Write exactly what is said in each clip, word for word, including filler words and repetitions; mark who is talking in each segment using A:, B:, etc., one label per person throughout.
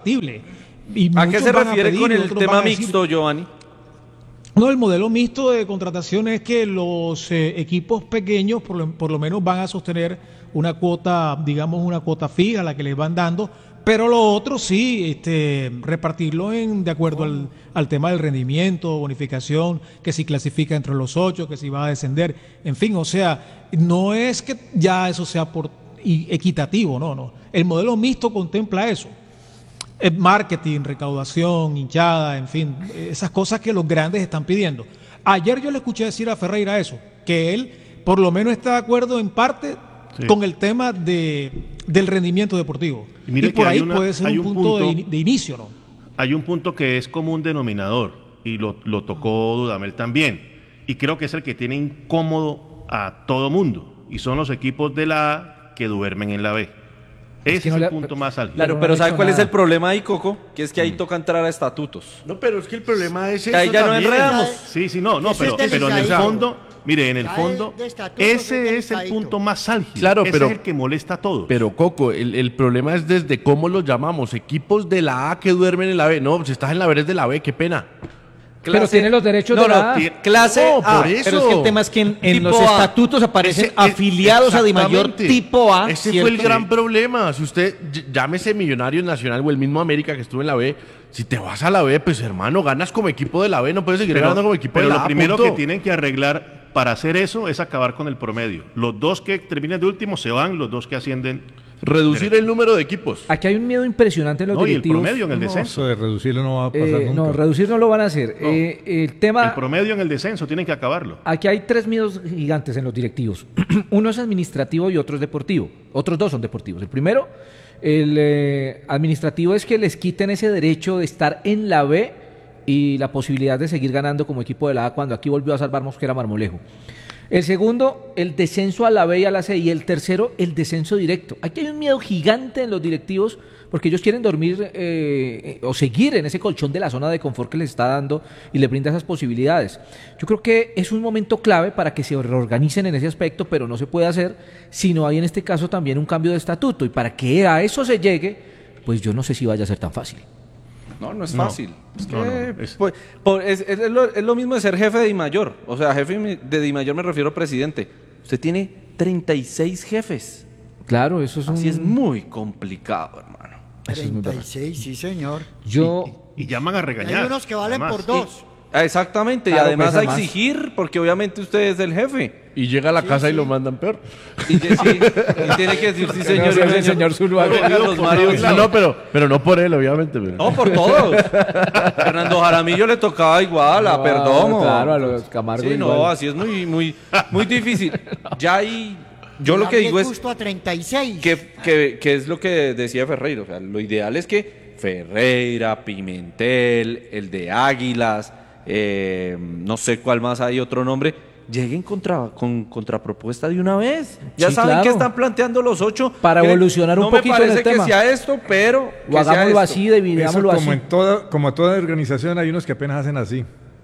A: factible. Y
B: ¿A qué se refiere
A: pedir,
B: con el tema
A: decir,
B: mixto, Giovanni?
A: No, el modelo mixto de contratación es que los eh, equipos pequeños por lo, por lo menos van a sostener una cuota, digamos una cuota fija, la que les van dando, pero lo otro sí, este, repartirlo en de acuerdo al, al tema del rendimiento, bonificación, que si clasifica entre los ocho, que si va a descender, en fin, o sea, no es que ya eso sea por y equitativo, no, no. El modelo mixto contempla eso. Marketing, recaudación, hinchada, en fin, esas cosas que los grandes están pidiendo. Ayer yo le escuché decir a Ferreira eso, que él por lo menos está de acuerdo en parte sí. con el tema de, del rendimiento deportivo. Y, y por ahí una, puede ser un, un punto, punto de, de inicio, ¿no?
C: Hay un punto que es común denominador, y lo, lo tocó Dudamel también, y creo que es el que tiene incómodo a todo mundo, y son los equipos de la A que duermen en la B. Ese es, que no es el le, punto más álgido.
B: Claro, pero ¿sabe cuál nada. es el problema ahí, Coco? Que es que ahí mm. toca entrar a estatutos.
D: No, pero es que el problema es eso.
B: Ahí ya también. no enredamos.
C: Sí, sí, no, no, pero, pero en el fondo, mire, en el fondo, ese es el punto más álgido.
D: Claro,
C: ese
D: pero,
C: es el que molesta a todos.
D: Pero, Coco, el, el problema es desde cómo los llamamos. Equipos de la A que duermen en la B. No, si estás en la B eres de la B, qué pena.
E: Clase, pero tiene los derechos
B: no,
E: de la
B: no, clase
E: no,
B: A.
E: Por eso. Pero es que el tema es que en, en los
B: A.
E: estatutos aparecen ese, afiliados a Dimayor tipo A.
D: Ese
E: ¿cierto?
D: fue el gran problema. Si usted, llámese Millonarios Nacional o el mismo América que estuvo en la B, si te vas a la B, pues hermano, ganas como equipo de la B, no puedes seguir
C: pero,
D: ganando como equipo
C: pero
D: de la
C: A. Pero lo primero punto. que tienen que arreglar para hacer eso es acabar con el promedio. Los dos que terminen de último se van, los dos que ascienden...
D: Reducir el número de equipos.
E: Aquí hay un miedo impresionante en los
C: no,
E: directivos.
C: Y el promedio en el descenso.
F: No, eso de reducirlo no va a pasar
E: eh,
F: nunca.
E: No, reducir no lo van a hacer. No. Eh, el tema.
C: El promedio en el descenso tienen que acabarlo.
E: Aquí hay tres miedos gigantes en los directivos. Uno es administrativo y otro es deportivo. Otros dos son deportivos. El primero, el eh, administrativo, es que les quiten ese derecho de estar en la B y la posibilidad de seguir ganando como equipo de la A cuando aquí volvió a salvar Mosquera Marmolejo. El segundo, el descenso a la B y a la C. Y el tercero, el descenso directo. Aquí hay un miedo gigante en los directivos porque ellos quieren dormir eh, o seguir en ese colchón de la zona de confort que les está dando y les brinda esas posibilidades. Yo creo que es un momento clave para que se reorganicen en ese aspecto, pero no se puede hacer si no hay en este caso también un cambio de estatuto. Y para que a eso se llegue, pues yo no sé si vaya a ser tan fácil.
B: No, no es fácil. No, es, que,
C: no, no, es...
B: Pues, por, es, es, es, lo, es lo mismo de ser jefe de Dimayor. O sea, jefe de Dimayor me refiero a presidente. Usted tiene treinta y seis jefes.
E: Claro, eso es
B: Así
E: un...
B: es muy complicado, hermano.
G: treinta y seis, sí, señor.
E: Yo...
C: Y, y, y llaman a regañar.
G: Hay unos que valen además. por dos.
B: Y, exactamente, claro, y además a exigir, porque obviamente usted es el jefe.
D: Y llega a la
G: sí,
D: casa
G: sí.
D: y lo mandan peor.
B: Y, sí, y tiene que decir, sí, señor,
E: no, el señor Zuluaga.
D: No, no, pero, pero no por él, obviamente. Pero.
B: No, por todos. Fernando Jaramillo le tocaba igual, a no, Perdomo.
E: Claro, a los Camargo
B: sí,
E: igual.
B: no, así es muy, muy, muy difícil. Ya hay... Yo lo que digo es...
G: Justo a treinta y seis.
B: Que, que, que es lo que decía Ferreira. O sea, lo ideal es que Ferreira, Pimentel, el de Águilas, eh, no sé cuál más hay otro nombre, lleguen contra, con contrapropuesta de una vez. Ya
E: sí,
B: saben
E: claro.
B: que están planteando los ocho.
E: Para
B: que
E: evolucionar un
B: no
E: poquito en el
B: tema. No me parece que sea esto, pero...
E: O hagámoslo así, dividámoslo así.
F: Como en toda, como toda organización hay unos que apenas hacen así.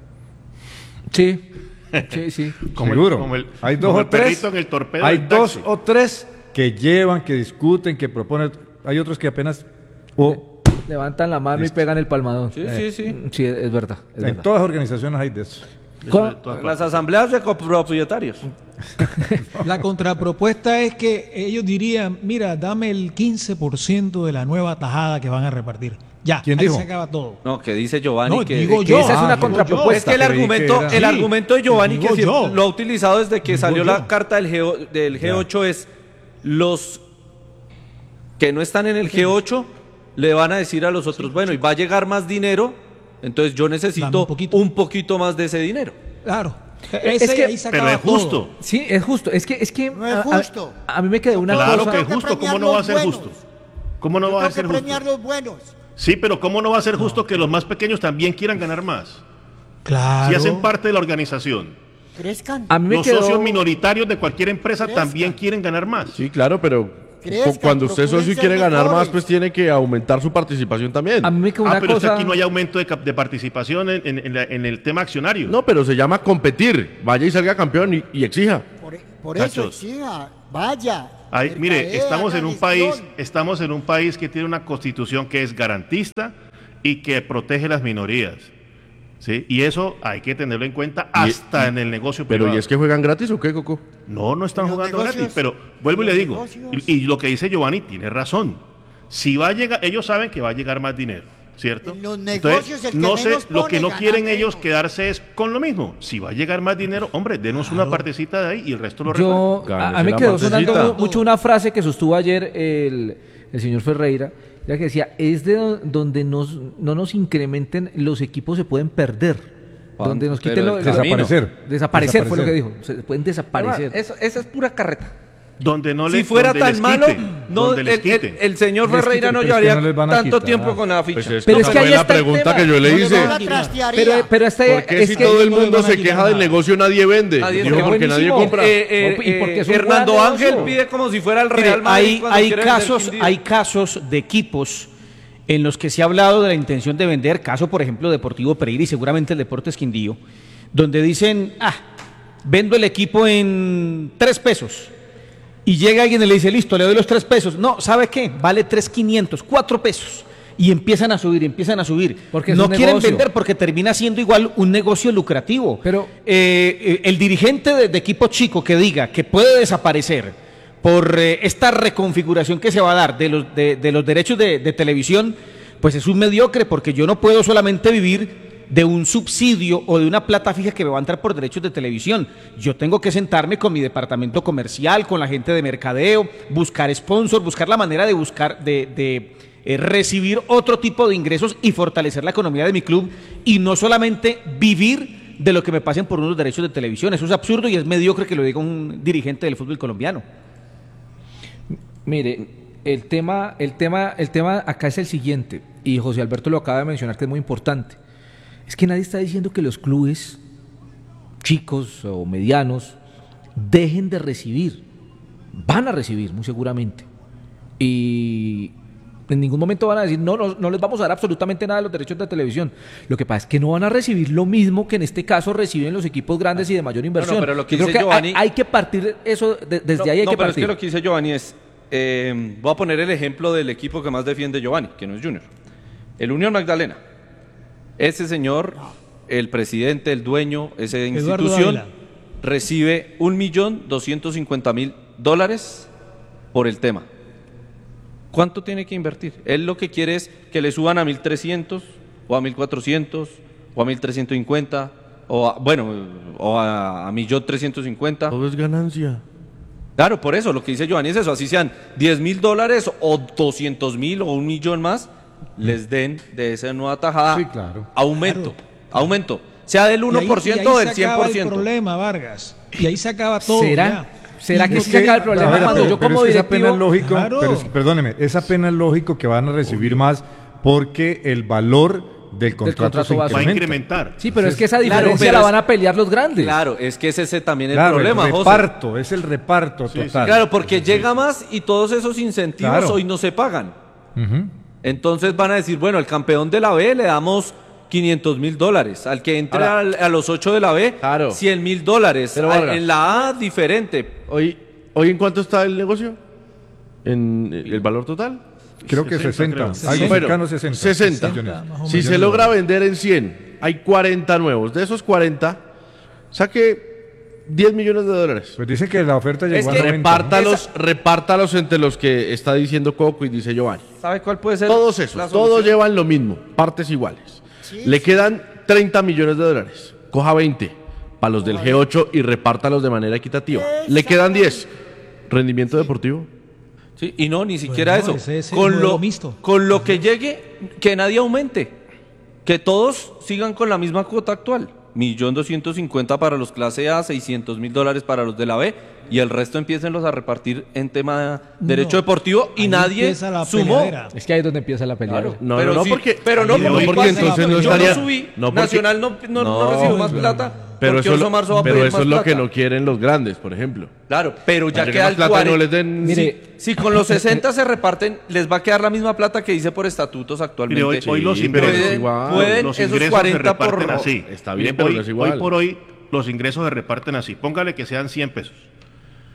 E: Sí. Sí, sí.
F: Como Seguro.
C: El, como el,
F: hay dos
C: como
F: o
C: el
F: tres.
C: perrito en el torpedo
F: Hay
C: del
F: dos
C: taxi.
F: o tres que llevan, que discuten, que proponen. Hay otros que apenas. Oh,
E: levantan la mano listo. Y pegan el palmadón.
B: Sí, eh, sí, sí.
E: Sí, es verdad. Es
F: en
E: verdad.
F: todas las organizaciones hay de eso.
B: Con, las asambleas de copropietarios.
A: La contrapropuesta es que ellos dirían, mira, dame el quince por ciento de la nueva tajada que van a repartir. Ya,
F: ¿quién
A: ahí
F: dijo?
A: se acaba todo.
B: No, que dice Giovanni
A: no,
B: que,
A: digo
B: que
A: yo,
E: esa es una
A: ah,
E: contrapropuesta.
B: Es que el argumento,
F: que
B: el
A: sí,
B: argumento de Giovanni que siempre
A: yo.
B: lo ha utilizado desde que
A: Digo
B: salió
A: yo.
B: la carta del, G, del G ocho ya. Es los que no están en el G ocho le van a decir a los otros, sí, bueno, y va a llegar más dinero, entonces yo necesito un poquito. un poquito más de ese dinero.
A: Claro.
E: Ese,
A: es que,
E: ahí
A: se
C: pero es justo.
A: todo.
E: Sí, es justo. Es que, es que
G: no es justo.
E: A, a, a mí me quedó una
C: claro
E: cosa.
C: Claro que es justo. ¿Cómo no va a ser buenos. justo? ¿Cómo no
G: Yo
C: va a ser
G: que premiar
C: justo?
G: Los buenos.
C: Sí, pero ¿cómo no va a ser justo no. que los más pequeños también quieran ganar más?
A: Claro.
C: Si hacen parte de la organización.
G: Crezcan.
E: A mí me
C: los
E: quedó...
C: socios minoritarios de cualquier empresa
G: Crezcan.
C: también quieren ganar más.
D: Sí, claro, pero
G: Crezcan,
D: cuando usted es socio y quiere ganar
G: mejores.
D: más, pues tiene que aumentar su participación también.
E: A mí me quedó una
C: ah, pero
E: cosa...
C: es que aquí no hay aumento de, de participación en, en, en, la, en el tema accionario.
D: No, pero se llama competir. Vaya y salga campeón y, y exija.
G: Por, por eso exija, vaya,
C: Hay- mire,
G: Mercadeo,
C: estamos en un país,
G: gestión.
C: estamos en un país que tiene una constitución que es garantista y que protege las minorías. ¿Sí? Y eso hay que tenerlo en cuenta
D: Y-
C: hasta
D: y-
C: en el negocio
D: Pero
C: privado.
D: ¿y es que juegan gratis o qué, Coco?
C: No, no están
G: Los
C: jugando
G: negocios-
C: gratis, pero vuelvo y le
G: los
C: digo,
G: negocios-
C: y, y lo que dice Giovanni tiene razón. Si va a llegar, ellos saben que va a llegar más dinero, ¿cierto?
G: En los negocios, el que
C: no sé,
G: menos
C: lo que
G: pone,
C: no
G: gana
C: quieren
G: menos.
C: ellos quedarse es con lo mismo. Si va a llegar más dinero, hombre, denos una partecita de ahí y el resto lo
E: Yo,
C: reparten.
E: a, a
D: Gánese
E: mí me
D: la
E: quedó sonando
D: partecita.
E: mu- mucho una frase que sostuvo ayer el, el señor Ferreira, ya que decía, es de do- donde nos, no nos incrementen, los equipos se pueden perder. Donde nos
B: Pero
E: quiten
B: el
E: lo-
B: camino.
F: Desaparecer.
E: Desaparecer fue lo que
F: Desaparecer.
E: dijo. Se pueden desaparecer.
B: Eso, esa es pura carreta.
C: Donde no
B: Si
C: les-
B: fuera
C: donde
B: tan
C: les
B: malo,
C: quiten,
B: no,
C: donde
B: el,
C: les
B: el-
C: quiten.
B: el señor
F: Les
B: Ferreira
F: quiten,
B: no
F: pero es que
B: llevaría
F: no les van a
B: tanto
F: quitar.
B: tiempo con la ficha.
D: Pues es
E: Pero
D: que
E: es
D: esa
E: que ahí
D: fue la
E: está el
D: pregunta
E: tema.
D: que yo le
G: No les
D: hice.
G: van a trastearía.
E: Pero, pero este,
D: ¿Por qué
E: es
D: si
E: que
D: todo el
A: no les
D: mundo
A: van a
D: se
A: quitar
D: queja del
A: nada.
D: negocio nadie vende?
B: Nadie
D: Digo,
B: vende.
D: porque nadie
E: Buenísimo.
D: compra.
B: Eh, eh,
E: ¿Y por qué es un
B: Hernando
E: gran
B: Ángel
E: negocio?
B: pide como si fuera el
H: Mire,
B: Real Madrid.
H: hay,
B: cuando
H: hay
B: quiere vender
H: casos,
B: Quindío.
H: hay casos de equipos en los que se ha hablado de la intención de vender, caso por ejemplo Deportivo Pereira y seguramente el Deportes Quindío, donde dicen, ah, vendo el equipo en tres pesos. Y llega alguien y le dice, listo, le doy los tres pesos. No, ¿sabe qué? Vale tres quinientos, cuatro pesos. Y empiezan a subir, empiezan a subir.
E: Porque es
H: no
E: un
H: quieren
E: negocio.
H: vender porque termina siendo igual un negocio lucrativo.
E: Pero-
H: Eh, eh, el dirigente de, de equipo chico que diga que puede desaparecer por eh, esta reconfiguración que se va a dar de los, de, de los derechos de, de televisión, pues es un mediocre porque yo no puedo solamente vivir de un subsidio o de una plata fija que me va a entrar por derechos de televisión. Yo tengo que sentarme con mi departamento comercial, con la gente de mercadeo, buscar sponsor, buscar la manera de buscar, de, de eh, recibir otro tipo de ingresos y fortalecer la economía de mi club y no solamente vivir de lo que me pasen por unos derechos de televisión. Eso es absurdo y es mediocre que lo diga un dirigente del fútbol colombiano.
E: Mire, el tema, el tema, el tema acá es el siguiente, y José Alberto lo acaba de mencionar que es muy importante. Es que nadie está diciendo que los clubes chicos o medianos dejen de recibir. Van a recibir, muy seguramente. Y en ningún momento van a decir, no, no, no les vamos a dar absolutamente nada de los derechos de televisión. Lo que pasa es que no van a recibir lo mismo que en este caso reciben los equipos grandes y de mayor inversión.
B: pero lo que
E: Yo creo
B: dice
E: que
B: Giovanni-
E: hay, hay que partir eso, de- desde
B: No,
E: ahí hay
B: no,
E: que
B: pero
E: partir.
B: es que lo que dice Giovanni es, eh, voy a poner el ejemplo del equipo que más defiende Giovanni, que no es Junior. El Unión Magdalena. Ese señor, el presidente, el dueño, esa
A: Eduardo
B: institución,
A: Ávila.
B: recibe un millón doscientos cincuenta mil dólares por el tema. ¿Cuánto tiene que invertir? Él lo que quiere es que le suban a mil trescientos o a mil cuatrocientos o a mil trescientos cincuenta o a, bueno, o a, a millón trescientos cincuenta.
D: Todo es ganancia.
B: Claro, por eso lo que dice Giovanni es eso, así sean diez mil dólares o doscientos mil o un millón más, les den de esa nueva tajada
F: Sí, claro.
B: aumento, aumento, sea del
A: Y
B: uno
A: ahí-
B: por
A: y
B: ciento
A: ahí
B: o del
A: se
B: cien
A: acaba
B: por
A: el
B: ciento.
A: problema, Vargas. Y ahí se acaba todo.
E: ¿Será?
A: ya.
E: ¿Será
A: Y
E: que
A: no
E: sí se acaba el problema
F: A ver,
E: cuando
F: pero-
E: yo
F: pero
E: como
F: es que esa
E: directivo?
F: pena es lógico,
A: Claro.
F: pero es que, perdóneme, esa pena es lógico que van a recibir más porque el valor del contrato,
E: contrato
F: se
E: va a
C: Va a
F: incrementa.
C: incrementar.
E: Sí, pero es que esa
B: Claro,
E: diferencia
B: pero
E: la
B: es-
E: van a pelear los grandes.
B: Claro, es que ese, ese también es
F: Claro,
B: el problema,
F: el
B: José.
F: reparto, es el reparto total.
B: Claro, porque llega más y todos esos incentivos
F: Claro.
B: hoy no se pagan.
F: Ujú.
B: Entonces van a decir, bueno, al campeón de la B le damos quinientos mil dólares, al que entre
D: Ahora-
B: al- a los ocho de la B,
D: Claro.
B: cien mil dólares,
D: Pero,
B: Al-
D: Vargas.
B: en la A diferente.
D: Hoy, ¿Hoy en cuánto está el negocio? ¿En el valor total?
F: Creo que
C: sesenta,
F: sesenta, algo
D: Bueno,
F: cercano a sesenta.
D: sesenta.
F: millones.
A: más o
D: Si
A: menos.
D: se logra vender en cien, hay cuarenta nuevos. De esos cuarenta, saque diez millones de dólares.
F: Pues dicen que la oferta llegó
B: Es
F: a
B: que
F: noventa.
D: Repártalos, repártalos entre los que está diciendo Coco y dice Giovanni.
B: ¿Sabe cuál puede ser?
D: Todos
B: la
D: esos,
B: solución?
D: todos llevan lo mismo, partes iguales. Le quedan treinta millones de dólares. Coja veinte para los del G ocho y repártalos de manera equitativa. Le quedan diez. Rendimiento deportivo.
B: Sí, y no, ni siquiera
A: Pues no,
B: eso.
A: ese es el
B: con,
A: modelo
B: lo,
A: mixto.
B: con lo que llegue, que nadie aumente. Que todos sigan con la misma cuota actual. Millón doscientos cincuenta para los clase A, seiscientos mil dólares para los de la B, y el resto empiecenlos a repartir en tema de derecho
A: No,
B: deportivo, y
A: ahí
B: nadie
A: empieza la
B: sumó.
A: peleadera.
E: Es que ahí es donde empieza la pelea.
B: Claro.
D: No,
B: pero
D: no, no,
B: sí,
D: porque-
B: pero no,
C: no,
B: porque,
C: porque
D: entonces no
B: yo
D: estaría-
B: no subí,
D: no, porque-
B: Nacional no, no, no
D: No,
B: recibió más
A: pues,
B: plata,
D: Pero
B: porque
D: eso,
B: Orso
D: lo-
B: Marzo va a
D: pero
B: pedir
D: eso
B: más
D: es lo que
B: plata.
D: no quieren los grandes, por ejemplo.
B: Claro, pero ya
D: Cuando
B: queda
D: más
B: el
D: plata
B: cuarenta.
D: no les den-
E: Mire,
B: Si con los sesenta se reparten, les va a quedar la misma plata que dice por estatutos actualmente.
C: Mire, hoy, hoy los
D: Sí, pero
C: ingresos,
D: es igual.
B: Pueden
C: los
B: esos
C: ingresos
B: cuarenta
C: se reparten
B: por-
C: así.
D: Está
C: Mire,
D: bien, pero
C: hoy,
D: no es igual.
C: hoy por hoy los ingresos se reparten así. Póngale que sean cien pesos.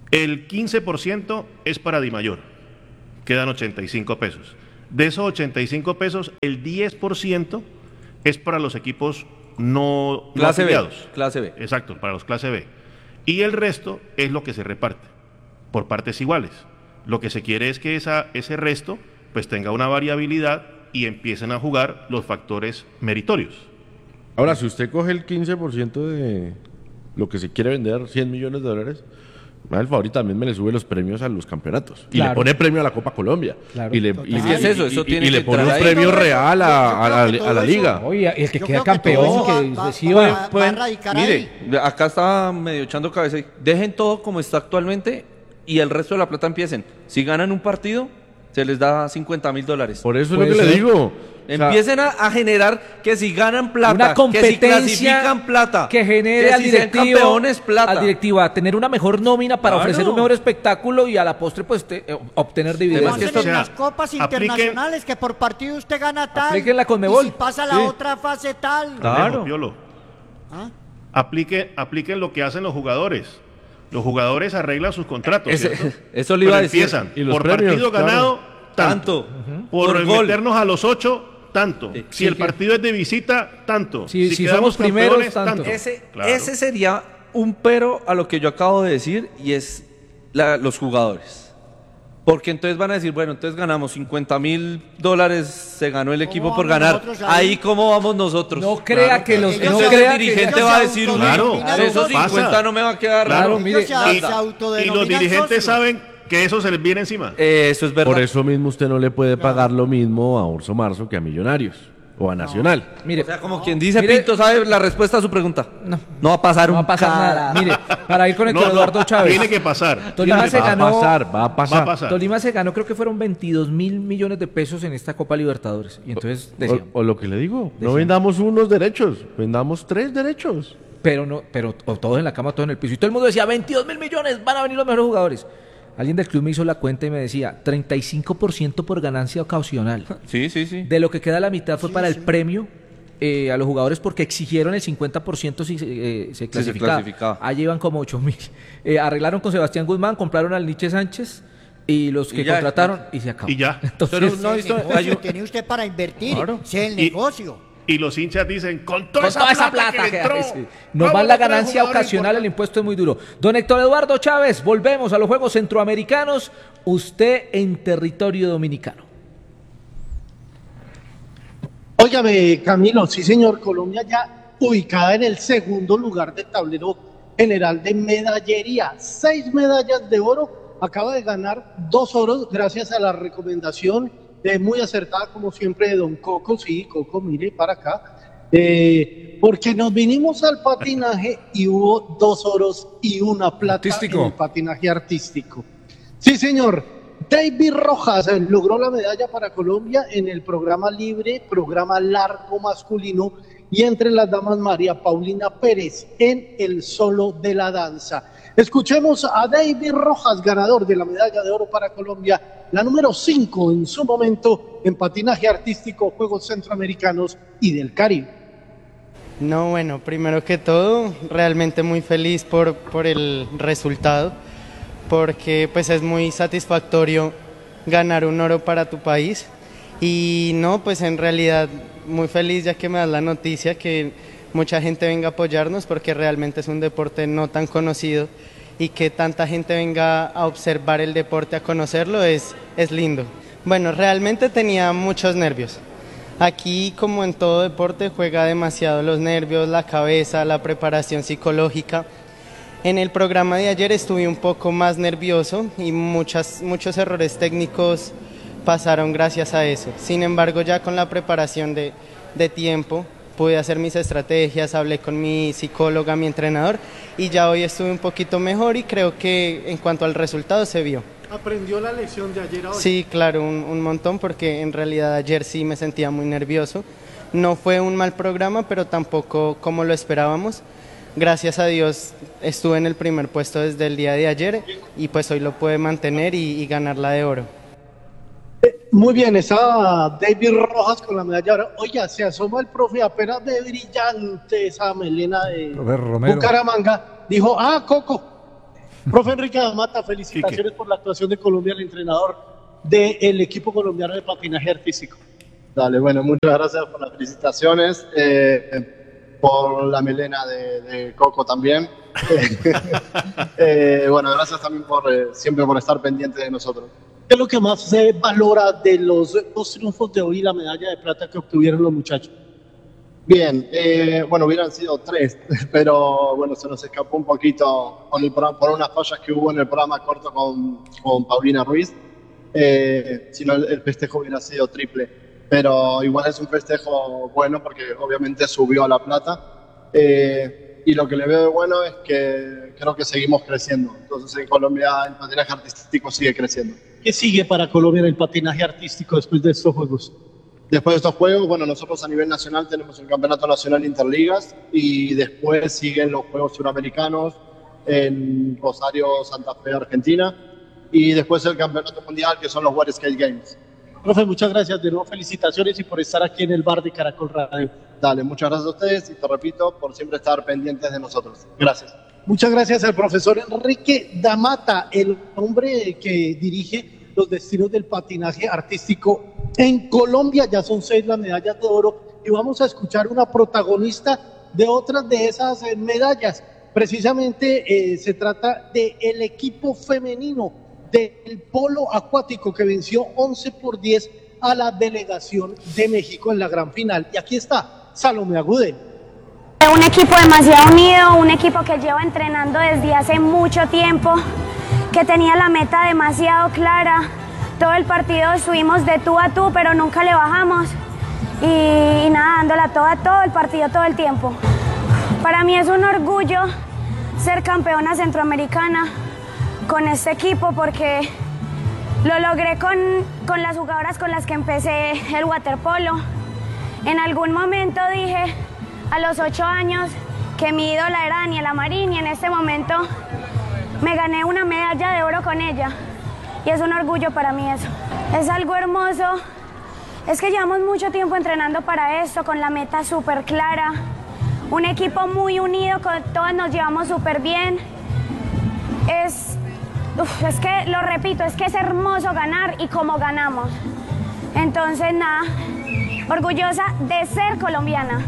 C: El quince por ciento es para Di Mayor, quedan ochenta y cinco pesos. De esos ochenta y cinco pesos, el diez por ciento es para los equipos no, no
B: Clase B,
C: afiliados.
B: clase B.
C: Exacto, para los clase B. Y el resto es lo que se reparte, por partes iguales. Lo que se quiere es que esa, ese resto pues tenga una variabilidad y empiecen a jugar los factores meritorios.
D: Ahora, si usted coge el quince por ciento de lo que se quiere vender, cien millones de dólares, el favor también me le sube los premios a los campeonatos. Y
E: Claro.
D: le pone premio a la Copa Colombia.
E: Claro.
D: Y le,
G: Total.
D: y,
G: Es que
B: es eso,
D: y-
B: eso
D: y-
B: tiene
D: y le
B: que
D: pone un
B: entrar ahí.
D: premio
G: Todo eso,
D: real a,
G: yo
D: a
G: creo
D: la,
G: que
D: a la
G: todo
D: liga.
G: eso-
E: Oye, el que
G: Yo
E: queda
G: creo que todo
E: campeón,
G: eso
E: que
G: va- va-
E: sí,
G: va-
E: va-
G: va a
B: Pueden-
G: radicar
B: mire,
G: ahí.
B: acá está medio echando cabeza. ahí. Dejen todo como está actualmente y el resto de la plata empiecen. Si ganan un partido, se les da cincuenta mil dólares.
D: Por eso es lo
E: Puede
D: que le
E: ser.
D: digo. O sea,
B: Empiecen a, a generar que si ganan plata,
E: una
B: que si
E: competencia
B: clasifican plata,
E: que genere
B: que
E: al
B: si sean
E: directivo,
B: campeones plata.
E: al directivo a tener una mejor nómina para
B: Claro.
E: ofrecer un mejor espectáculo y a la postre pues te- eh, obtener
G: Como
E: dividendos.
B: que
G: hacen
B: esto-
G: en
C: o sea,
G: las copas
C: apliquen-
G: internacionales, que por partido usted gana tal.
E: Apliquen la Conmebol.
G: Y si pasa la
E: Sí.
G: otra fase tal.
B: Claro.
C: Alejo, Piolo.
G: ¿Ah?
C: Aplique, apliquen lo que hacen los jugadores. Los jugadores arreglan sus contratos.
B: Ese-
C: ¿cierto?
B: eso le iba
C: Pero
B: a decir.
C: empiezan
D: Y los
C: por
D: premios,
C: partido
D: claro.
C: ganado, tanto.
B: Tanto.
C: Por,
B: Por gol.
C: meternos a los ocho, tanto.
B: Sí.
C: Si
E: Sí,
C: el
E: que-
C: partido es de visita, tanto.
E: Si- si
C: quedamos
E: somos primeros,
C: campeones,
E: tanto.
B: Ese,
C: Claro.
B: ese sería un pero a lo que yo acabo de decir y es la- los jugadores. Porque entonces van a decir, bueno, entonces ganamos cincuenta mil dólares, se ganó el equipo por
G: vamos
B: ganar.
G: nosotros ahí?
B: Ahí cómo vamos nosotros.
E: No crea
C: Claro.
E: que los
G: Ellos
E: no
B: Entonces
G: se-
E: crea
B: el
E: que-
B: dirigente
G: ellos
B: va a
G: se
B: decir,
C: Claro,
G: autodenominan
B: de esos
G: socios.
C: pasa.
B: cincuenta no me va a quedar
E: Claro,
B: nada.
E: mire,
G: Ellos se-
B: nada.
G: se
C: Y los
G: autodenominan
C: dirigentes
G: socios.
C: saben que eso se les viene encima.
B: Eso es verdad.
D: por eso mismo usted no le puede pagar lo mismo a Urso Marzo que a Millonarios o a Nacional.
E: Mire,
B: O sea, como quien dice,
E: Mire-
B: Pinto sabe la respuesta a su pregunta.
E: No.
B: No va a pasar
E: no va
B: un
E: a pasar nada.
B: carajo.
E: Mire, para ir con Héctor
C: No, no,
E: Eduardo Chávez.
C: Tiene que pasar.
E: Tolima
C: Tiene que
E: se
D: Va a
E: ganó-
D: pasar, va a pasar.
C: Va a pasar.
E: Tolima se ganó, creo que fueron veintidós mil millones de pesos en esta Copa Libertadores. Y entonces decían,
D: O, o lo que le digo, no
E: Decían.
D: vendamos unos derechos, vendamos tres derechos.
E: pero no, pero o todos en la cama, todos en el piso. Y todo el mundo decía, veintidós mil millones, van a venir los mejores jugadores. Alguien del club me hizo la cuenta y me decía, treinta y cinco por ciento por ganancia ocasional.
B: Sí, sí, sí.
E: De lo que queda la mitad fue
G: Sí,
E: para el
G: sí.
E: premio eh, a los jugadores porque exigieron el cincuenta por ciento si se, eh, se clasificaba.
B: clasificaba.
E: Allí iban como ocho mil. Eh, arreglaron con Sebastián Guzmán, compraron al Nietzsche Sánchez y los que
B: Y ya,
E: contrataron y se acabó.
C: Y ya.
E: Entonces,
B: Pero no,
G: El
B: esto-
G: negocio
B: hay un-
G: tiene usted para invertir.
B: Claro.
G: Ese es el
C: Y-
G: negocio.
C: Y los hinchas dicen, con toda,
E: con
C: esa,
E: toda esa
C: plata,
E: plata
C: que
E: que
C: le entró,
E: hay, sí. Nos
C: vamos
E: van
C: a
E: la
C: traer
E: ganancia
C: jugadores
E: ocasional, el
C: importantes.
E: impuesto es muy duro. Don Héctor Eduardo Chávez, volvemos a los Juegos Centroamericanos, usted en territorio dominicano.
I: Óigame, Camilo, sí señor, Colombia ya ubicada en el segundo lugar del tablero general de medallería. Seis medallas de oro, acaba de ganar dos oros gracias a la recomendación eh, muy acertada como siempre de don Coco. Sí, Coco, mire para acá. Eh, porque nos vinimos al patinaje y hubo dos oros y una plata
F: Artístico.
I: en el patinaje artístico. Sí señor. David Rojas eh, logró la medalla para Colombia en el programa libre, programa largo masculino, y entre las damas María Paulina Pérez en el solo de la danza. Escuchemos a David Rojas, ganador de la medalla de oro para Colombia, la número cinco en su momento en patinaje artístico, Juegos Centroamericanos y del Caribe.
J: No, bueno, primero que todo, realmente muy feliz por, por el resultado, porque pues es muy satisfactorio ganar un oro para tu país. Y no, pues en realidad muy feliz ya que me das la noticia que mucha gente venga a apoyarnos, porque realmente es un deporte no tan conocido, y que tanta gente venga a observar el deporte, a conocerlo, es, es lindo. Bueno, realmente tenía muchos nervios. Aquí, como en todo deporte, juega demasiado los nervios, la cabeza, la preparación psicológica. En el programa de ayer estuve un poco más nervioso y muchas, muchos errores técnicos pasaron gracias a eso. Sin embargo, ya con la preparación de, de tiempo, pude hacer mis estrategias, hablé con mi psicóloga, mi entrenador, y ya hoy estuve un poquito mejor y creo que en cuanto al resultado se vio.
I: ¿Aprendió la lección de ayer a hoy?
J: Sí, claro, un, un montón, porque en realidad ayer sí me sentía muy nervioso. No fue un mal programa, pero tampoco como lo esperábamos. Gracias a Dios estuve en el primer puesto desde el día de ayer y pues hoy lo pude mantener y, y ganar la de oro.
I: Muy bien, estaba David Rojas con la medalla de oro. Oiga, se asoma el profe, apenas de brillante esa melena de
F: Profe Romero.
I: Bucaramanga. Dijo, ah, Coco, Profe Enrique Damata, felicitaciones por la actuación de Colombia, el entrenador del equipo colombiano de patinaje artístico.
K: Dale, bueno, muchas gracias por las felicitaciones, eh, por la melena de, de Coco también. eh, bueno, gracias también por eh, siempre por estar pendiente de nosotros.
I: ¿Qué es lo que más se valora de los dos triunfos de hoy y la medalla de plata que obtuvieron los muchachos?
K: Bien, eh, bueno, hubieran sido tres, pero bueno, se nos escapó un poquito por, el, por unas fallas que hubo en el programa corto con, con Paulina Ruiz. Eh, si no, el, el festejo hubiera sido triple, pero igual es un festejo bueno porque obviamente subió a la plata. Eh, y lo que le veo de bueno es que creo que seguimos creciendo. Entonces en Colombia el patinaje artístico sigue creciendo.
I: ¿Qué sigue para Colombia en el patinaje artístico después de estos Juegos?
K: Después de estos Juegos, bueno, nosotros a nivel nacional tenemos el Campeonato Nacional Interligas y después siguen los Juegos Suramericanos en Rosario, Santa Fe, Argentina, y después el Campeonato Mundial, que son los World Skate Games.
I: Profe, muchas gracias de nuevo, felicitaciones y por estar aquí en el bar de Caracol Radio.
K: Dale, muchas gracias a ustedes y te repito, por siempre estar pendientes de nosotros. Gracias.
I: Muchas gracias al profesor Enrique Damata, el hombre que dirige los destinos del patinaje artístico en Colombia. Ya son seis las medallas de oro y vamos a escuchar una protagonista de otras de esas eh, medallas. Precisamente eh, se trata del equipo femenino del polo acuático que venció once por diez a la delegación de México en la gran final. Y aquí está Salomé Agudelo.
L: Un equipo demasiado unido, un equipo que lleva entrenando desde hace mucho tiempo, que tenía la meta demasiado clara. Todo el partido estuvimos de tú a tú, pero nunca le bajamos. Y, y nada, dándola toda, todo el partido, todo el tiempo. Para mí es un orgullo ser campeona centroamericana con este equipo porque lo logré con, con las jugadoras con las que empecé el waterpolo. En algún momento dije a los ocho años que mi ídola era Daniela Marín y en este momento me gané una medalla de oro con ella y es un orgullo para mí eso. Es algo hermoso, es que llevamos mucho tiempo entrenando para esto, con la meta súper clara, un equipo muy unido, con, todos nos llevamos súper bien. Es, uf, es que, lo repito, es que es hermoso ganar y cómo ganamos. Entonces nada, orgullosa de ser colombiana.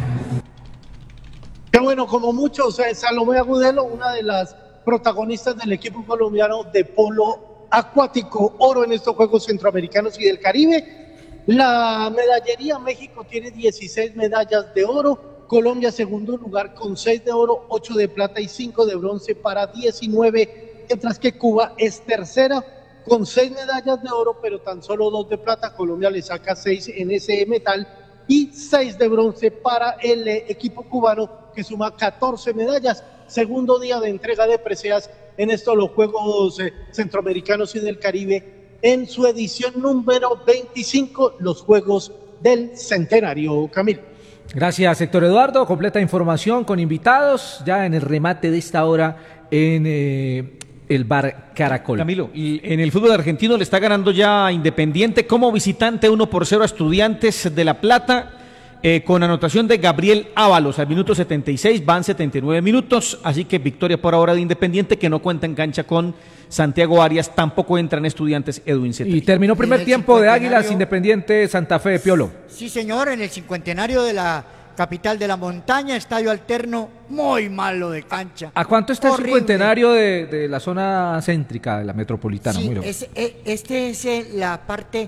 I: Qué bueno, como muchos, eh, Salomé Agudelo, una de las protagonistas del equipo colombiano de polo acuático, oro en estos Juegos Centroamericanos y del Caribe. La medallería, México tiene dieciséis medallas de oro, Colombia segundo lugar con seis de oro, ocho de plata y cinco de bronce para diecinueve, mientras que Cuba es tercera con seis medallas de oro, pero tan solo dos de plata. Colombia le saca seis en ese metal y seis de bronce para el eh, equipo cubano, que suma catorce medallas. Segundo día de entrega de preseas en estos los Juegos eh, Centroamericanos y del Caribe, en su edición número veinticinco, los Juegos del Centenario. Camilo.
E: Gracias, Héctor Eduardo. Completa información con invitados ya en el remate de esta hora en eh, el bar Caracol.
H: Camilo, y en el fútbol argentino le está ganando ya Independiente como visitante uno por cero a Estudiantes de La Plata. Eh, con anotación de Gabriel Ábalos al minuto setenta y seis, van setenta y nueve minutos, así que victoria por ahora de Independiente, que no cuenta en cancha con Santiago Arias, tampoco entran Estudiantes Edwin Cetrich.
E: Y terminó primer tiempo de Águilas Independiente Santa Fe de Piolo.
G: Sí, señor, en el cincuentenario de la capital de la montaña, estadio alterno, muy malo de cancha.
E: ¿A cuánto está
G: Horrible.
E: el cincuentenario de, de la zona céntrica de la metropolitana?
G: Sí,
E: Muy loco.
G: es, eh, este es eh, la parte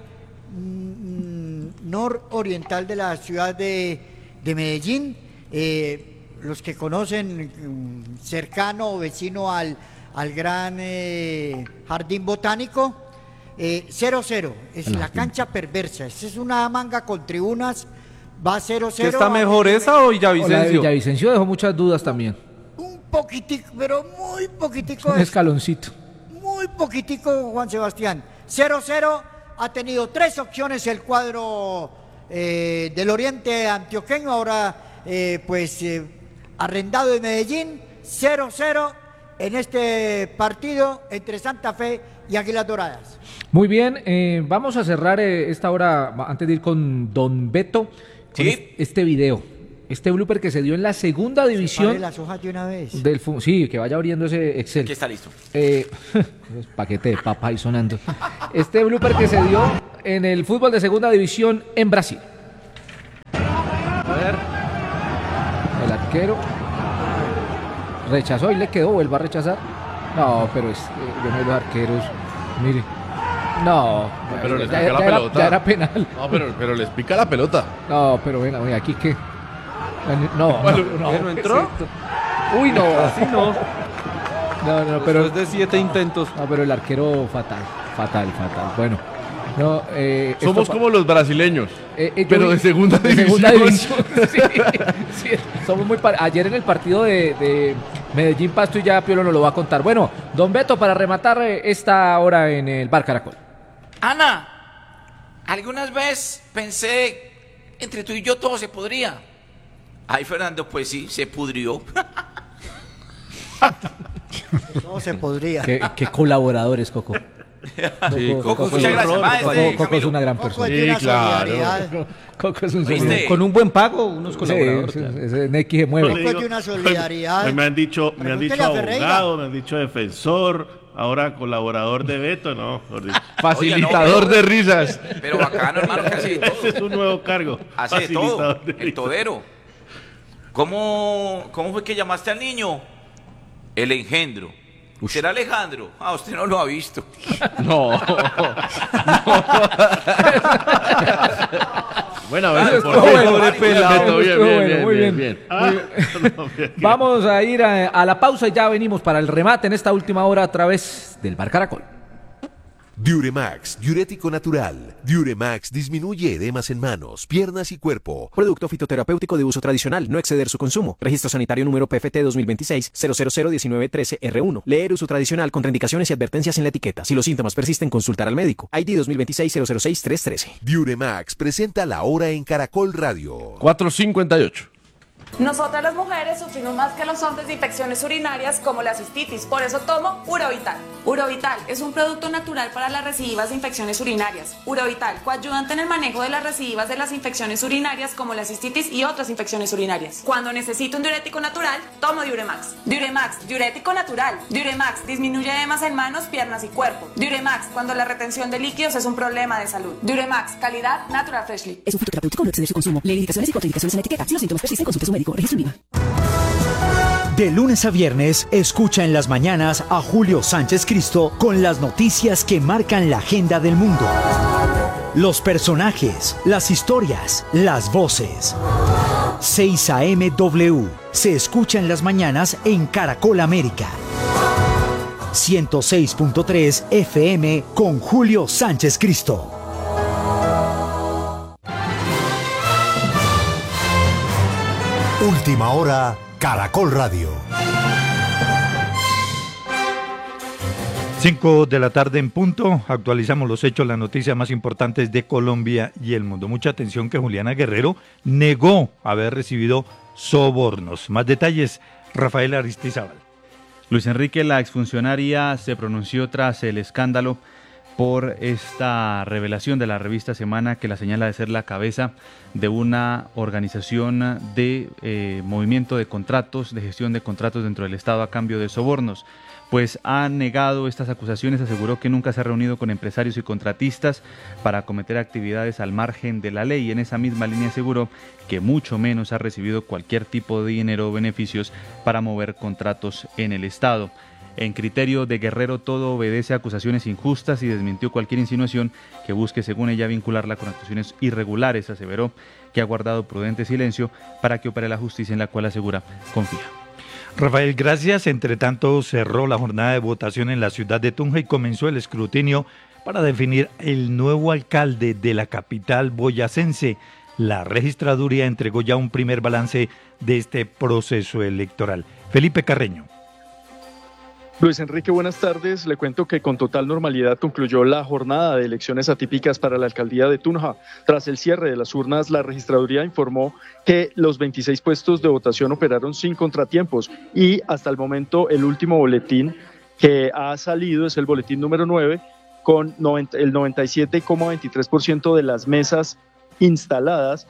G: mm, nororiental de la ciudad de, de Medellín. Eh, los que conocen, mm, cercano o vecino al, al gran eh, jardín botánico, eh, cero cero, es la cancha perversa. Esa es una manga con tribunas. Va cero cero.
B: ¿Está mejor esa o Villavicencio?
E: O la de Villavicencio dejó muchas dudas también.
G: Un poquitico, pero muy poquitico.
E: Un escaloncito.
G: Muy poquitico, Juan Sebastián. cero cero, ha tenido tres opciones el cuadro eh, del oriente antioqueño, ahora eh, pues eh, arrendado de Medellín. cero cero en este partido entre Santa Fe y Águilas Doradas.
E: Muy bien, eh, vamos a cerrar eh, esta hora, antes de ir con Don Beto, con
B: ¿Sí?
E: es- este video. este blooper que se dio en la segunda división.
G: Pare las hojas de una vez.
E: Del fu- sí, que vaya abriendo ese Excel.
M: Aquí está listo.
E: Eh, paquete de papa ahí sonando. Este blooper que se dio en el fútbol de segunda división en Brasil.
B: A ver.
E: El arquero rechazó y le quedó, vuelve a rechazar. No, pero es, eh, yo no veo los arqueros. Mire. No,
D: Pero les
E: ya,
D: pica la
E: ya era,
D: pelota.
E: ya era penal.
D: No, pero, pero les pica la pelota.
E: No, pero venga, oye, aquí qué. No, no, no,
B: ¿No entró?
E: Uy, no, así no. No, no, pero.
B: Después de siete intentos.
E: No, pero el arquero fatal, fatal, fatal. Bueno, no. Eh,
D: Somos
E: esto-
D: como los brasileños,
E: eh, eh, yo
D: pero
E: vi-
D: de segunda
E: de
D: división.
E: segunda división. Sí, sí, somos muy par- Ayer en el partido de, de Medellín Pasto y ya Piolo nos lo va a contar. Bueno, don Beto, para rematar eh, esta hora en el Bar Caracol.
M: Ana, algunas veces pensé, entre tú y yo todo se podría. Ay, Fernando, pues sí, se pudrió.
G: No se podría.
E: Qué, qué colaboradores, Coco.
B: Sí, Coco,
M: muchas gracias, maestro.
E: Coco, Coco es
M: Camilo.
E: una gran
G: Coco
E: persona.
G: es de una
D: Sí, claro.
G: solidaridad.
E: Coco es un
M: ¿Viste?
E: solidario.
H: Con un buen pago, unos
E: Sí,
H: colaboradores.
E: sí,
H: claro.
E: ese Neki se mueve.
I: Yo le
G: Coco es de una solidaridad.
C: Me han dicho, me han
G: Pregúntele
C: dicho
G: a Ferreira.
C: abogado, me han dicho defensor, ahora colaborador de Beto, no. mejor dicho.
D: Facilitador
M: Oiga, no,
D: de risas.
M: Pero bacano, hermano, que hace de todo.
C: Ese es un nuevo cargo.
M: Hace de todo,
C: facilitador de
M: el
C: risas.
M: todero. ¿Cómo, ¿Cómo fue que llamaste al niño? El engendro. ¿Será Alejandro? Ah, usted no lo ha visto.
D: No. Bueno, a ver, por
E: Estuvo
D: favor,
E: bueno,
D: Beto, bien,
E: estuvo
D: bien,
E: bueno,
D: bien,
E: muy
D: bien,
E: bien.
D: bien.
C: Ah, no, bien.
E: Vamos a ir a, a la pausa y ya venimos para el remate en esta última hora a través del Bar Caracol.
N: Diuremax, diurético natural. Diuremax disminuye edemas en manos, piernas y cuerpo.
O: Producto fitoterapéutico de uso tradicional, no exceder su consumo. Registro sanitario número P F T dos mil veintiséis cero cero cero diecinueve trece R uno. Leer uso tradicional, contraindicaciones y advertencias en la etiqueta. Si los síntomas persisten, consultar al médico. I D dos mil veintiséis cero cero seis tres trece.
N: Diuremax presenta la hora en Caracol Radio.
D: cuatro cincuenta y ocho.
P: Nosotras las mujeres sufrimos más que los hombres de infecciones urinarias como la cistitis, por eso tomo Urovital. Urovital es un producto natural para las recidivas de infecciones urinarias. Urovital, coayudante en el manejo de las recidivas de las infecciones urinarias como la cistitis y otras infecciones urinarias. Cuando necesito un diurético natural, tomo Diuremax. Diuremax, diurético natural. Diuremax disminuye edemas en manos, piernas y cuerpo. Diuremax, cuando la retención de líquidos es un problema de salud. Diuremax, calidad Natural Freshly.
Q: Es un fitoterapéutico, no exceder su consumo. Lee indicaciones y contraindicaciones en la etiqueta. Si los síntomas persisten, consulte a su médico. Registro INVIMA.
R: De lunes a viernes, escucha en las mañanas a Julio Sánchez Cristo con las noticias que marcan la agenda del mundo. Los personajes, las historias, las voces. seis A M W se escucha en las mañanas en Caracol América. ciento seis punto tres F M con Julio Sánchez Cristo.
S: Última hora, Caracol Radio.
F: cinco de la tarde en punto, actualizamos los hechos, las noticias más importantes de Colombia y el mundo. Mucha atención que Juliana Guerrero negó haber recibido sobornos. Más detalles, Rafael Aristizábal.
T: Luis Enrique, la exfuncionaria, se pronunció tras el escándalo por esta revelación de la revista Semana que la señala de ser la cabeza de una organización de eh, movimiento de contratos, de gestión de contratos dentro del Estado a cambio de sobornos. Pues ha negado estas acusaciones, aseguró que nunca se ha reunido con empresarios y contratistas para acometer actividades al margen de la ley y en esa misma línea aseguró que mucho menos ha recibido cualquier tipo de dinero o beneficios para mover contratos en el Estado. En criterio de Guerrero, todo obedece a acusaciones injustas y desmintió cualquier insinuación que busque, según ella, vincularla con actuaciones irregulares. Aseveró que ha guardado prudente silencio para que opere la justicia en la cual asegura confía.
F: Rafael, gracias. Entre tanto, cerró la jornada de votación en la ciudad de Tunja y comenzó el escrutinio para definir el nuevo alcalde de la capital boyacense. La registraduría entregó ya un primer balance de este proceso electoral. Felipe Carreño.
U: Luis Enrique, buenas tardes. Le cuento que con total normalidad concluyó la jornada de elecciones atípicas para la alcaldía de Tunja. Tras el cierre de las urnas, la registraduría informó que los veintiséis puestos de votación operaron sin contratiempos y hasta el momento el último boletín que ha salido es el boletín número nueve con el noventa y siete coma veintitrés por ciento de las mesas instaladas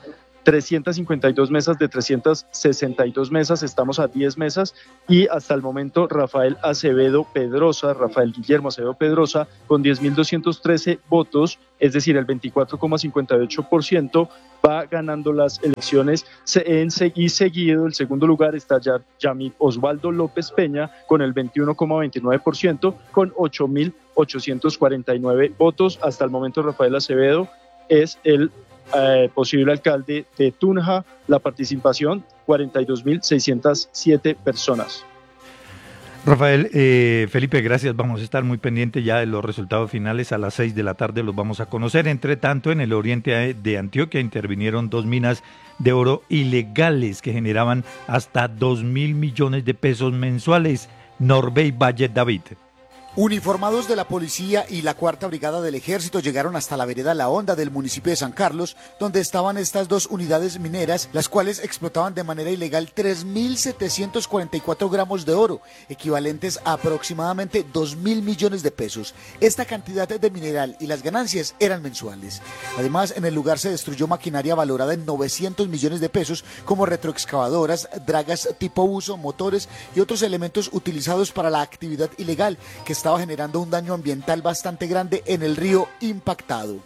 U: trescientas cincuenta y dos mesas de trescientas sesenta y dos mesas, estamos a diez mesas y hasta el momento Rafael Acevedo Pedrosa, Rafael Guillermo Acevedo Pedrosa, con diez mil doscientos trece votos, es decir, el veinticuatro coma cincuenta y ocho por ciento, va ganando las elecciones. En, y seguido, el segundo lugar está ya Yamil Osvaldo López Peña con el veintiuno coma veintinueve por ciento, con ocho mil ochocientos cuarenta y nueve votos. Hasta el momento Rafael Acevedo es el Eh, posible alcalde de Tunja. La participación, cuarenta y dos mil seiscientas siete personas.
F: Rafael, eh, Felipe, gracias. Vamos a estar muy pendientes ya de los resultados finales. A las seis de la tarde los vamos a conocer. Entre tanto, en el oriente de Antioquia intervinieron dos minas de oro ilegales que generaban hasta dos mil millones de pesos mensuales. Norbey Valle David.
A: Uniformados de la policía y la cuarta brigada del ejército llegaron hasta la vereda La Honda del municipio de San Carlos, donde estaban estas dos unidades mineras, las cuales explotaban de manera ilegal tres mil setecientos cuarenta y cuatro gramos de oro, equivalentes a aproximadamente dos mil millones de pesos. Esta cantidad de mineral y las ganancias eran mensuales. Además, en el lugar se destruyó maquinaria valorada en novecientos millones de pesos, como retroexcavadoras, dragas tipo uso, motores y otros elementos utilizados para la actividad ilegal, que estaba generando un daño ambiental bastante grande en el río impactado.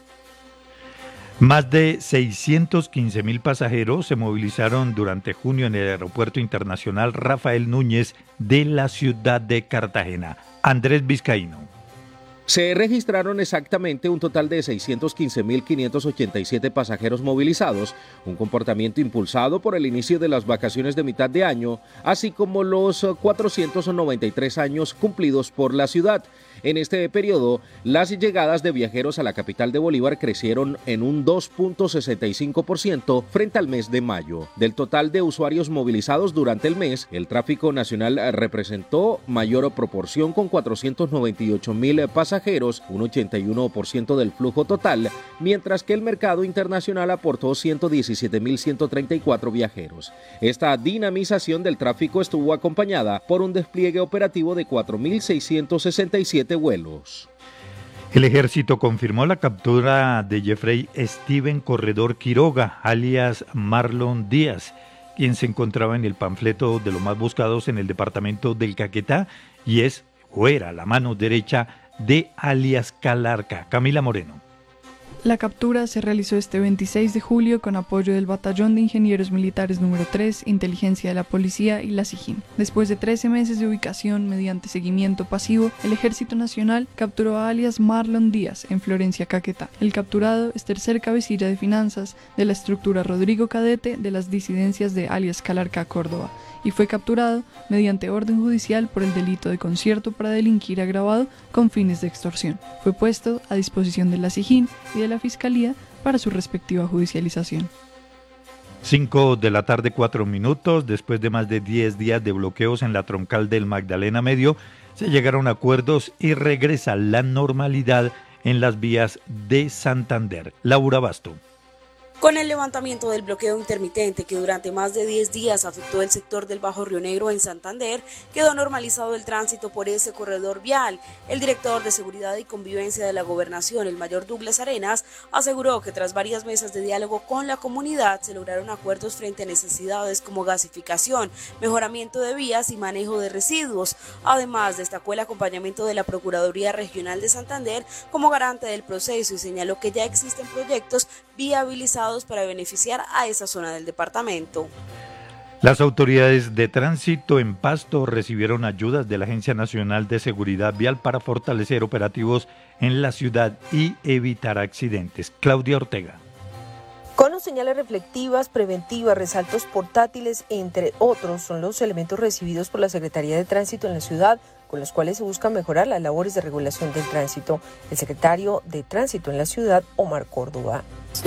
F: Más de seiscientos quince mil pasajeros se movilizaron durante junio en el Aeropuerto Internacional Rafael Núñez de la ciudad de Cartagena. Andrés Vizcaíno.
V: Se registraron exactamente un total de seiscientos quince mil quinientos ochenta y siete pasajeros movilizados, un comportamiento impulsado por el inicio de las vacaciones de mitad de año, así como los cuatrocientos noventa y tres años cumplidos por la ciudad. En este periodo, las llegadas de viajeros a la capital de Bolívar crecieron en un dos punto sesenta y cinco por ciento frente al mes de mayo. Del total de usuarios movilizados durante el mes, el tráfico nacional representó mayor proporción con cuatrocientos noventa y ocho mil pasajeros, un ochenta y uno por ciento del flujo total, mientras que el mercado internacional aportó ciento diecisiete mil ciento treinta y cuatro viajeros. Esta dinamización del tráfico estuvo acompañada por un despliegue operativo de cuatro mil seiscientos sesenta y siete vuelos.
F: El ejército confirmó la captura de Jeffrey Steven Corredor Quiroga, alias Marlon Díaz, quien se encontraba en el panfleto de los más buscados en el departamento del Caquetá y es o era la mano derecha de alias Calarca. Camila Moreno.
W: La captura se realizó este veintiséis de julio con apoyo del Batallón de Ingenieros Militares número tres, Inteligencia de la Policía y la SIJIN. Después de trece meses de ubicación mediante seguimiento pasivo, el Ejército Nacional capturó a alias Marlon Díaz en Florencia, Caquetá. El capturado es tercer cabecilla de finanzas de la estructura Rodrigo Cadete de las disidencias de alias Calarca, Córdoba, y fue capturado mediante orden judicial por el delito de concierto para delinquir agravado con fines de extorsión. Fue puesto a disposición de la SIJIN y de la Fiscalía para su respectiva judicialización.
F: cinco de la tarde, cuatro minutos. Después de más de diez días de bloqueos en la troncal del Magdalena Medio, se llegaron a acuerdos y regresa la normalidad en las vías de Santander. Laura Basto.
X: Con el levantamiento del bloqueo intermitente que durante más de diez días afectó el sector del Bajo Río Negro en Santander, quedó normalizado el tránsito por ese corredor vial. El director de Seguridad y Convivencia de la Gobernación, el mayor Douglas Arenas, aseguró que tras varias mesas de diálogo con la comunidad se lograron acuerdos frente a necesidades como gasificación, mejoramiento de vías y manejo de residuos. Además, destacó el acompañamiento de la Procuraduría Regional de Santander como garante del proceso y señaló que ya existen proyectos viabilizados para beneficiar a esa zona del departamento.
F: Las autoridades de tránsito en Pasto recibieron ayudas de la Agencia Nacional de Seguridad Vial para fortalecer operativos en la ciudad y evitar accidentes. Claudia Ortega.
Y: Conos, señales reflectivas, preventivas, resaltos portátiles, entre otros, son los elementos recibidos por la Secretaría de Tránsito en la ciudad, con los cuales se busca mejorar las labores de regulación del tránsito. El secretario de Tránsito en la ciudad, Omar Córdoba.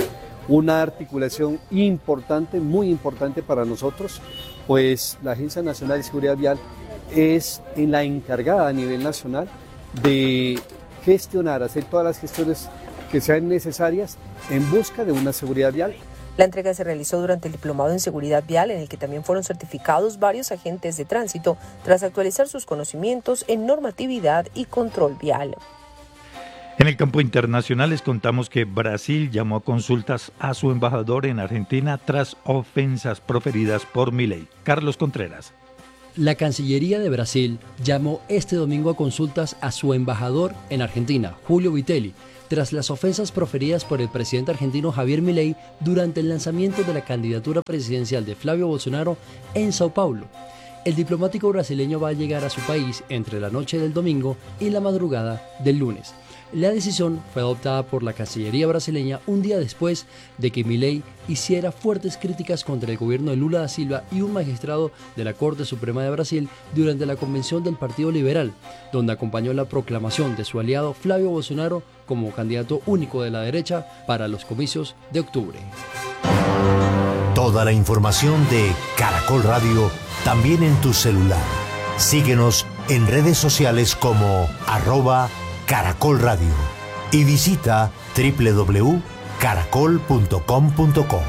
Z: Una articulación importante, muy importante para nosotros, pues la Agencia Nacional de Seguridad Vial es la encargada a nivel nacional de gestionar, hacer todas las gestiones que sean necesarias en busca de una seguridad vial.
Y: La entrega se realizó durante el Diplomado en Seguridad Vial, en el que también fueron certificados varios agentes de tránsito tras actualizar sus conocimientos en normatividad y control vial.
F: En el campo internacional les contamos que Brasil llamó a consultas a su embajador en Argentina tras ofensas proferidas por Milei. Carlos Contreras.
B: La Cancillería de Brasil llamó este domingo a consultas a su embajador en Argentina, Julio Vitelli, tras las ofensas proferidas por el presidente argentino Javier Milei durante el lanzamiento de la candidatura presidencial de Flavio Bolsonaro en Sao Paulo. El diplomático brasileño va a llegar a su país entre la noche del domingo y la madrugada del lunes. La decisión fue adoptada por la Cancillería brasileña un día después de que Milei hiciera fuertes críticas contra el gobierno de Lula da Silva y un magistrado de la Corte Suprema de Brasil durante la convención del Partido Liberal, donde acompañó la proclamación de su aliado Flavio Bolsonaro como candidato único de la derecha para los comicios de octubre.
S: Toda la información de Caracol Radio también en tu celular. Síguenos en redes sociales como arroba Caracol Radio y visita doble u doble u doble u punto caracol punto com punto co.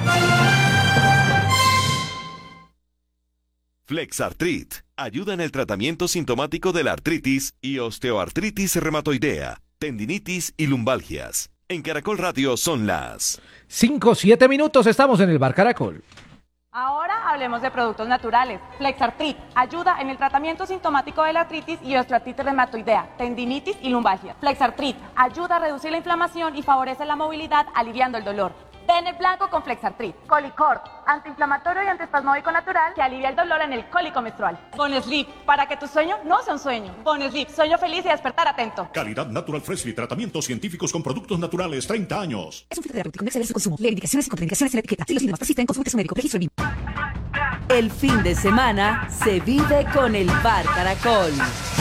N: Flexartrit ayuda en el tratamiento sintomático de la artritis y osteoartritis reumatoidea, tendinitis y lumbalgias. En Caracol Radio son las
E: cinco, siete minutos, estamos en el Bar Caracol.
P: Ahora hablemos de productos naturales. Flexartrit ayuda en el tratamiento sintomático de la artritis y osteoartritis reumatoidea, tendinitis y lumbalgia. Flexartrit ayuda a reducir la inflamación y favorece la movilidad, aliviando el dolor. Bene blanco con Flexartrit. Colicort, antiinflamatorio y antiespasmódico natural que alivia el dolor en el cólico menstrual. Bonesleep, para que tu sueño no sea un sueño. Bonesleep, sueño feliz y despertar atento.
H: Calidad Natural Freshly, tratamientos científicos con productos naturales, treinta años.
Q: Es un filtro terapéutico, no exceder su consumo. Lee indicaciones y contraindicaciones en la etiqueta. Si los síntomas persisten, consulte a su médico. Registro
I: El fin de semana se vive con el Bar Caracol.